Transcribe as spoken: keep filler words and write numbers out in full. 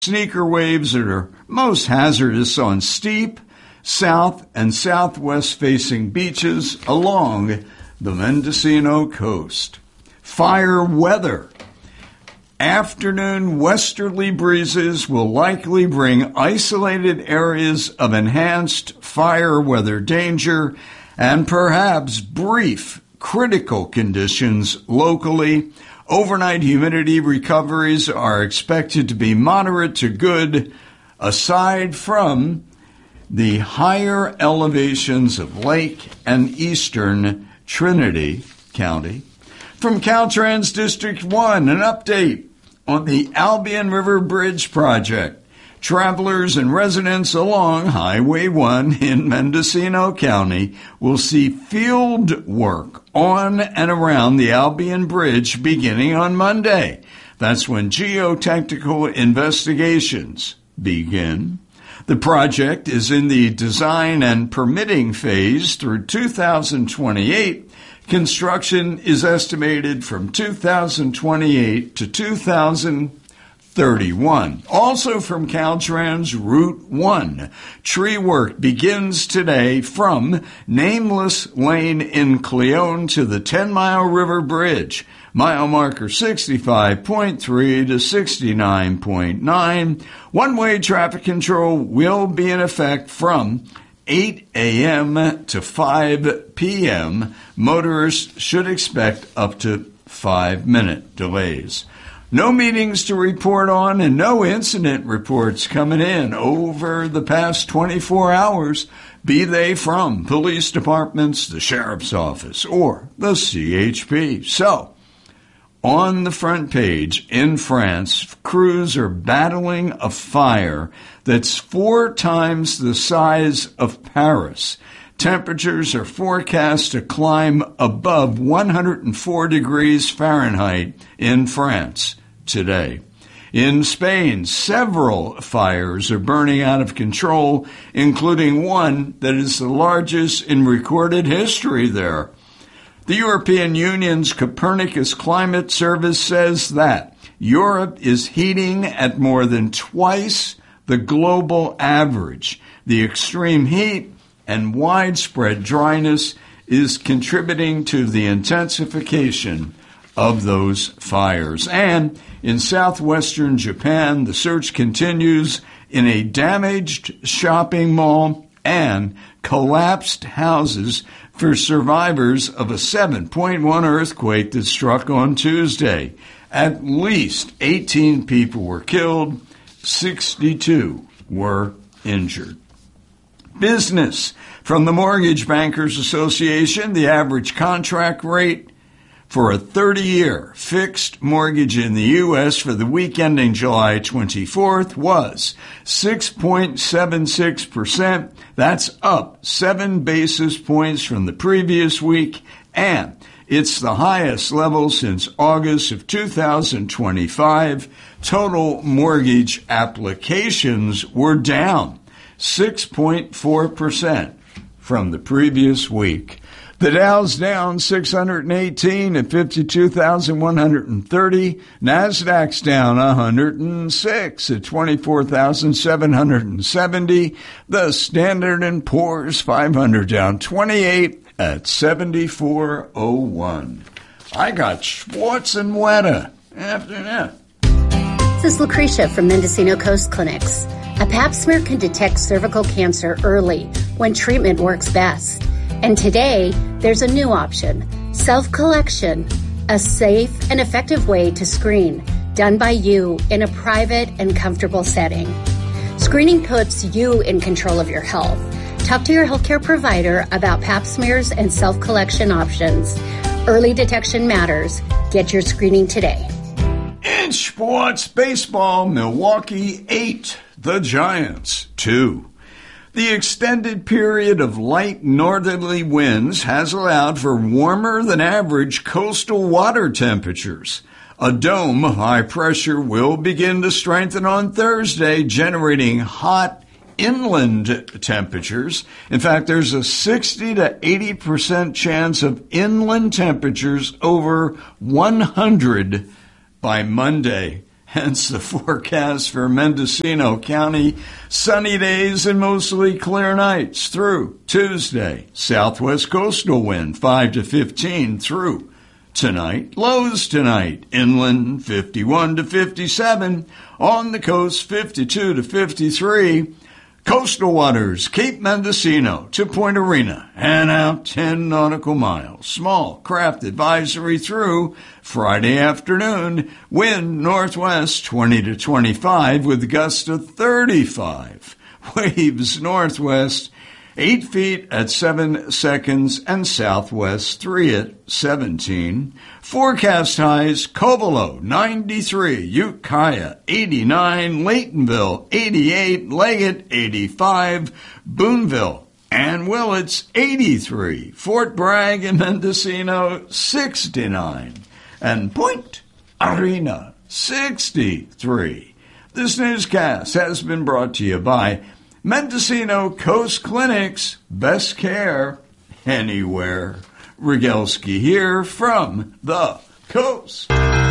sneaker waves that are most hazardous on steep south and southwest facing beaches along the Mendocino coast. Fire weather. Afternoon westerly breezes will likely bring isolated areas of enhanced fire weather danger and perhaps brief critical conditions locally. Overnight humidity recoveries are expected to be moderate to good, aside from the higher elevations of Lake and eastern Trinity County. From Caltrans District one, an update on the Albion River Bridge project. Travelers and residents along Highway one in Mendocino County will see field work on and around the Albion Bridge beginning on Monday. That's when geotechnical investigations begin. The project is in the design and permitting phase through two thousand twenty-eight. Construction is estimated from two thousand twenty-eight to two thousand thirty-one. Also from Caltrans Route one, tree work begins today from Nameless Lane in Cleone to the ten mile River Bridge. Mile marker sixty-five point three to sixty-nine point nine. One-way traffic control will be in effect from eight a.m. to five p.m. Motorists should expect up to five-minute delays. No meetings to report on and no incident reports coming in over the past twenty-four hours, be they from police departments, the sheriff's office, or the C H P. So, on the front page in France, crews are battling a fire that's four times the size of Paris. Temperatures are forecast to climb above one hundred four degrees Fahrenheit in France today. In Spain, several fires are burning out of control, including one that is the largest in recorded history there. The European Union's Copernicus Climate Service says that Europe is heating at more than twice the global average. The extreme heat and widespread dryness is contributing to the intensification of those fires. And in southwestern Japan, the search continues in a damaged shopping mall and collapsed houses for survivors of a seven point one earthquake that struck on Tuesday. At least eighteen people were killed, sixty-two were injured. Business. From the Mortgage Bankers Association, the average contract rate for a thirty-year fixed mortgage in the U S for the week ending July twenty-fourth was six point seven six percent. That's up seven basis points from the previous week, and it's the highest level since August of two thousand twenty-five. Total mortgage applications were down six point four percent from the previous week. The Dow's down six hundred eighteen at fifty-two thousand one hundred thirty. Nasdaq's down one hundred six at twenty-four thousand seven hundred seventy. The Standard and Poor's five hundred down twenty-eight at seventy-four oh one. I got Schwartz and Weta after that. This is Lucretia from Mendocino Coast Clinics. A pap smear can detect cervical cancer early when treatment works best. And today, there's a new option, self-collection, a safe and effective way to screen, done by you in a private and comfortable setting. Screening puts you in control of your health. Talk to your healthcare provider about pap smears and self-collection options. Early detection matters. Get your screening today. In sports, baseball, Milwaukee eight, the Giants two. The extended period of light northerly winds has allowed for warmer than average coastal water temperatures. A dome of high pressure will begin to strengthen on Thursday, generating hot inland temperatures. In fact, there's a sixty to eighty percent chance of inland temperatures over one hundred by Monday. Hence the forecast for Mendocino County, sunny days and mostly clear nights through Tuesday. Southwest coastal wind five to fifteen through tonight. Lows tonight, inland fifty-one to fifty-seven, on the coast fifty-two to fifty-three. Coastal waters, Cape Mendocino to Point Arena and out ten nautical miles. Small craft advisory through Friday afternoon. Wind northwest twenty to twenty-five with gusts of thirty-five. Waves northwest eight feet at seven seconds and southwest three at seventeen. Forecast highs, Covelo ninety-three, Ukiah eighty-nine, Laytonville eighty-eight, Leggett eighty-five, Boonville and Willits eighty-three, Fort Bragg and Mendocino sixty-nine, and Point Arena sixty-three. This newscast has been brought to you by Mendocino Coast Clinics, best care anywhere. Rogalski here from the coast.